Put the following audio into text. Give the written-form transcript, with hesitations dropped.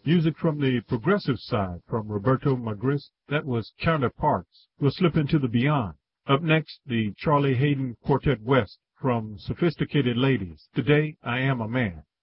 Music from the progressive side from Roberto Magris. That was Counterparts. We'll slip into the beyond. Up next, the Charlie Hayden Quartet West from Sophisticated Ladies. Today, I Am a Man.